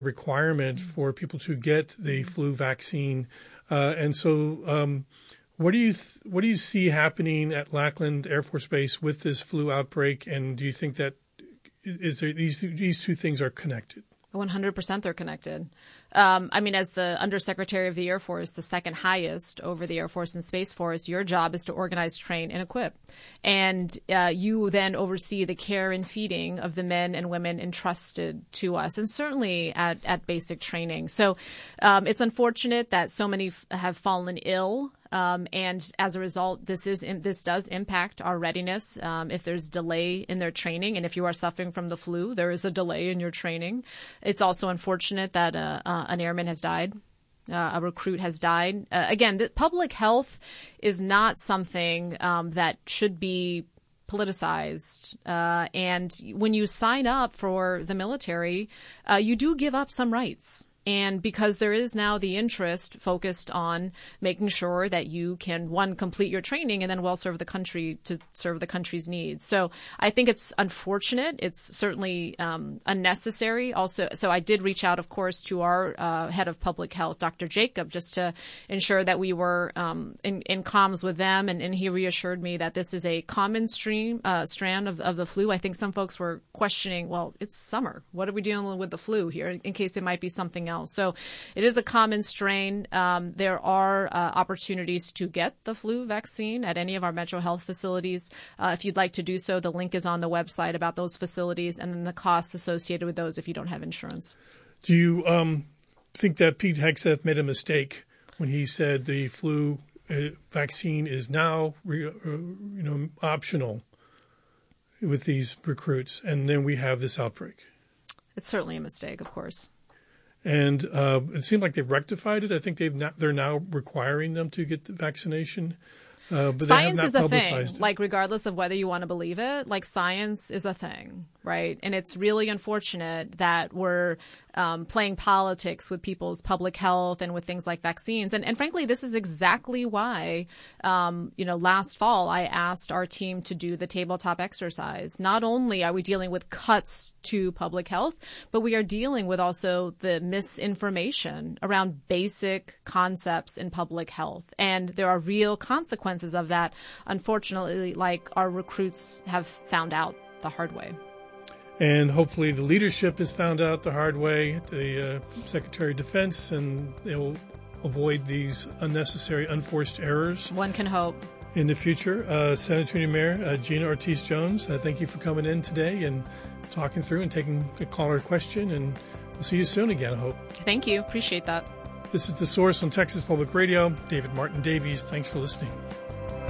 requirement for people to get the flu vaccine. And so what do you see happening at Lackland Air Force Base with this flu outbreak? And do you think that these two things are connected? 100% they're connected. As the Undersecretary of the Air Force, the second highest over the Air Force and Space Force, your job is to organize, train, and equip. And you then oversee the care and feeding of the men and women entrusted to us, and certainly at basic training. So it's unfortunate that so many have fallen ill. And as a result, this does impact our readiness. If there's delay in their training, and if you are suffering from the flu, there is a delay in your training. It's also unfortunate that an airman has died. A recruit has died. Again, public health is not something that should be politicized. And when you sign up for the military, you do give up some rights. And because there is now the interest focused on making sure that you can, one, complete your training and then well serve the country to serve the country's needs. So I think it's unfortunate. It's certainly unnecessary. Also, so I did reach out, of course, to our head of public health, Dr. Jacob, just to ensure that we were in comms with them. And he reassured me that this is a common strand of the flu. I think some folks were questioning, well, it's summer. What are we dealing with the flu here, in case it might be something else? So it is a common strain. There are opportunities to get the flu vaccine at any of our Metro Health facilities. If you'd like to do so, the link is on the website about those facilities and then the costs associated with those if you don't have insurance. Do you think that Pete Hegseth made a mistake when he said the flu vaccine is now optional with these recruits, and then we have this outbreak? It's certainly a mistake, of course. And it seemed like they've rectified it. I think they're now requiring them to get the vaccination. But science they have not is a thing. publicized it. Like, regardless of whether you want to believe it, like, science is a thing, right? And it's really unfortunate that we're playing politics with people's public health and with things like vaccines. And frankly, this is exactly why, last fall I asked our team to do the tabletop exercise. Not only are we dealing with cuts to public health, but we are dealing with also the misinformation around basic concepts in public health. And there are real consequences of that, unfortunately, like our recruits have found out the hard way. And hopefully the leadership has found out the hard way, the Secretary of Defense, and they will avoid these unnecessary, unforced errors. One can hope. In the future. Senator Mayor Gina Ortiz-Jones, thank you for coming in today and talking through and taking a caller question. And we'll see you soon again, I hope. Thank you. Appreciate that. This is The Source on Texas Public Radio. David Martin Davies, thanks for listening.